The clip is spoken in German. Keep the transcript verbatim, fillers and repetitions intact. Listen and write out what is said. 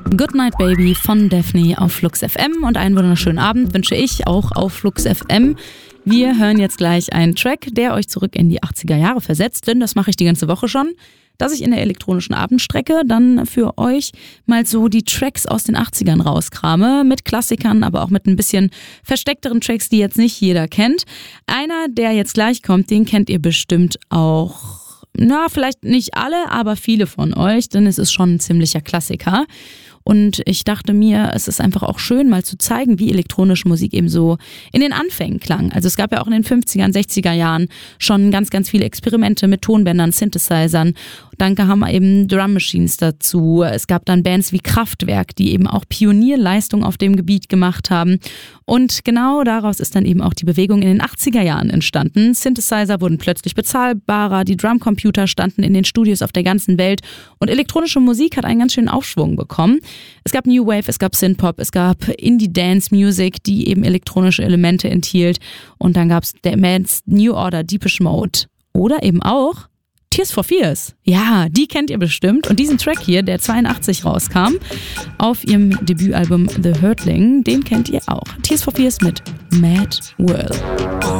Goodnight Baby von Daphne auf Flux F M und einen wunderschönen Abend wünsche ich auch auf Flux F M. Wir hören jetzt gleich einen Track, der euch zurück in die achtziger Jahre versetzt, denn das mache ich die ganze Woche schon, dass ich in der elektronischen Abendstrecke dann für euch mal so die Tracks aus den achtzigern rauskrame, mit Klassikern, aber auch mit ein bisschen versteckteren Tracks, die jetzt nicht jeder kennt. Einer, der jetzt gleich kommt, den kennt ihr bestimmt auch. Na, vielleicht nicht alle, aber viele von euch, denn es ist schon ein ziemlicher Klassiker. Und ich dachte mir, es ist einfach auch schön, mal zu zeigen, wie elektronische Musik eben so in den Anfängen klang. Also es gab ja auch in den fünfzigern, sechziger Jahren schon ganz, ganz viele Experimente mit Tonbändern, Synthesizern. Dann kamen eben Drum Machines dazu. Es gab dann Bands wie Kraftwerk, die eben auch Pionierleistung auf dem Gebiet gemacht haben. Und genau daraus ist dann eben auch die Bewegung in den achtziger Jahren entstanden. Synthesizer wurden plötzlich bezahlbarer, die Drumcomputer standen in den Studios auf der ganzen Welt und elektronische Musik hat einen ganz schönen Aufschwung bekommen. Es gab New Wave, es gab Synthpop, es gab Indie-Dance-Music, die eben elektronische Elemente enthielt. Und dann gab es der Bands New Order, Depeche Mode oder eben auch Tears for Fears. Ja, die kennt ihr bestimmt. Und diesen Track hier, der zweiundachtzig rauskam, auf ihrem Debütalbum The Hurtling, den kennt ihr auch. Tears for Fears mit Mad World.